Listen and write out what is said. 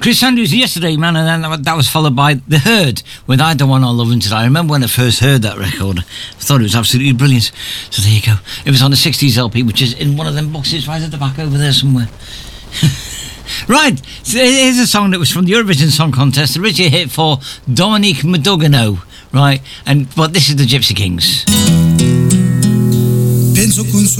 Chris Andrews yesterday, man, and then that was followed by The Herd with I Don't Want Our Loving Today. I remember when I first heard that record, I thought it was absolutely brilliant. So there you go. It was on the 60s LP, which is in one of them boxes right at the back over there somewhere. Right, so here's a song that was from the Eurovision Song Contest, originally a hit for Dominique Madugano, right? But this is the Gypsy Kings. Penso con